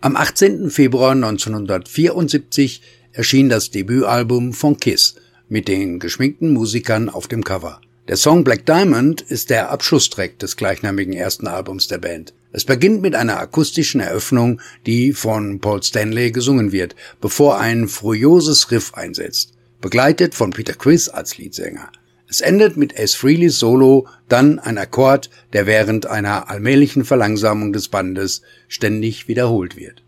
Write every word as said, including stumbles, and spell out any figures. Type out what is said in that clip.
Am achtzehnten Februar neunzehnhundertvierundsiebzig erschien das Debütalbum von Kiss mit den geschminkten Musikern auf dem Cover. Der Song Black Diamond ist der Abschlusstrack des gleichnamigen ersten Albums der Band. Es beginnt mit einer akustischen Eröffnung, die von Paul Stanley gesungen wird, bevor ein furioses Riff einsetzt, begleitet von Peter Criss als Leadsänger. Es endet mit Ace Frehleys Solo, dann ein Akkord, der während einer allmählichen Verlangsamung des Bandes ständig wiederholt wird.